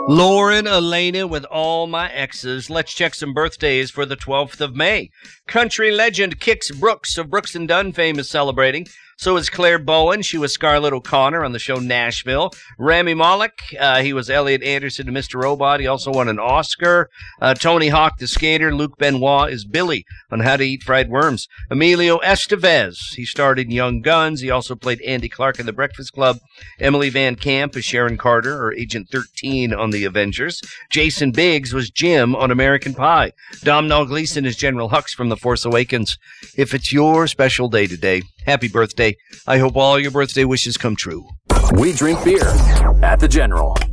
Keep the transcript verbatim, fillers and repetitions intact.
Lauren Elena with All My Exes. Let's check some birthdays for the twelfth of May. Country legend Kix Brooks of Brooks and Dunn fame is celebrating. So is Claire Bowen. She was Scarlett O'Connor on the show Nashville. Rami Malek, uh, he was Elliot Anderson to Mister Robot. He also won an Oscar. Uh, Tony Hawk, the skater. Luke Benoit is Billy on How to Eat Fried Worms. Emilio Estevez, he starred in Young Guns. He also played Andy Clark in The Breakfast Club. Emily Van Camp is Sharon Carter, or Agent thirteen on The Avengers. Jason Biggs was Jim on American Pie. Domhnall Gleeson is General Hux from The Force Awakens. If it's your special day today, happy birthday. I hope all your birthday wishes come true. We drink beer at the General.